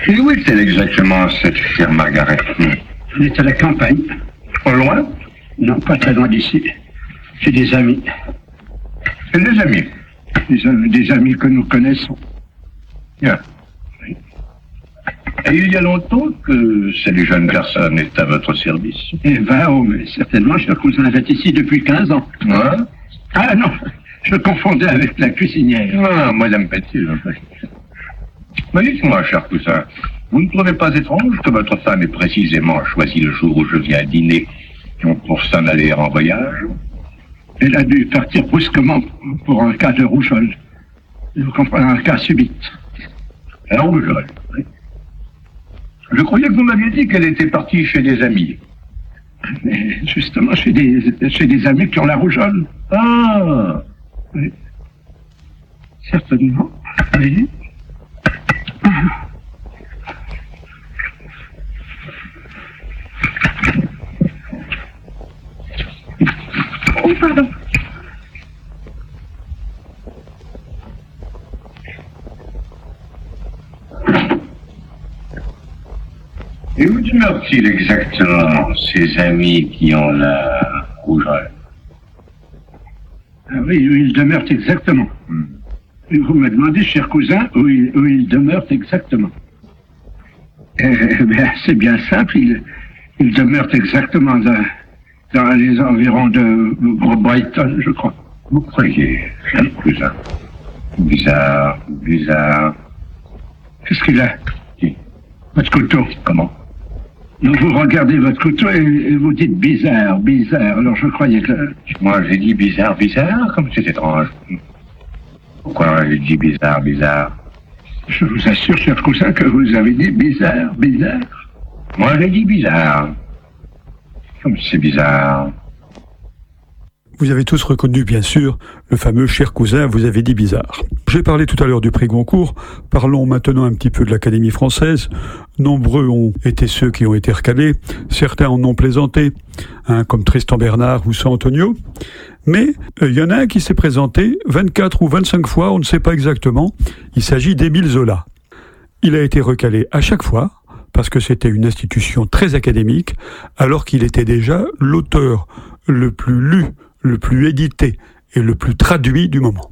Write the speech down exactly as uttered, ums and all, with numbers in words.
Et où est-elle exactement, cette chère Margaret? Elle est à la campagne. Au loin? Non, pas très loin d'ici. J'ai des amis. Et des amis? Des, am- des amis que nous connaissons. Bien. Oui. Et il y a longtemps que cette jeune personne est à votre service? Eh ben, oh, mais certainement, cher cousin, elle est ici depuis quinze ans. Ouais. Ah non, je confondais avec la cuisinière. Ah, Madame Petit, mais dites-moi, cher cousin, vous ne trouvez pas étrange que votre femme ait précisément choisi le jour où je viens dîner pour s'en aller en voyage? Elle a dû partir brusquement pour un cas de rougeole. Vous comprenez, un cas subite. Un rougeole, oui. Je croyais que vous m'aviez dit qu'elle était partie chez des amis. Mais justement, chez des, chez des amis qui ont la rougeole. Ah, Oui. Certainement. Oui. Oh, pardon. et où demeurent-ils exactement, ces amis qui ont la rougeole? Ah oui, où ils demeurent exactement. Hmm. Et vous me demandez, cher cousin, où ils, où ils demeurent exactement. Eh bien, c'est bien simple, ils, ils demeurent exactement dans, dans les environs de Brighton, je crois. Vous croyez, cher cousin? Bizarre, bizarre. Qu'est-ce qu'il a? Qui? Votre couteau. Comment? Donc vous regardez votre couteau et, et vous dites bizarre, bizarre. Alors je croyais que... Moi, j'ai dit bizarre, bizarre, comme c'est étrange. Pourquoi j'ai dit bizarre, bizarre? Je vous assure, cher cousin, que vous avez dit bizarre, bizarre. Moi, j'ai dit bizarre. Comme c'est bizarre. Vous avez tous reconnu, bien sûr, le fameux cher cousin, vous avez dit bizarre. J'ai parlé tout à l'heure du prix Goncourt, parlons maintenant un petit peu de l'Académie française. Nombreux ont été ceux qui ont été recalés, certains en ont plaisanté, hein, comme Tristan Bernard ou San Antonio. Mais il euh, y en a un qui s'est présenté vingt-quatre ou vingt-cinq fois, on ne sait pas exactement, il s'agit d'Émile Zola. Il a été recalé à chaque fois, parce que c'était une institution très académique, alors qu'il était déjà l'auteur le plus lu, le plus édité et le plus traduit du moment.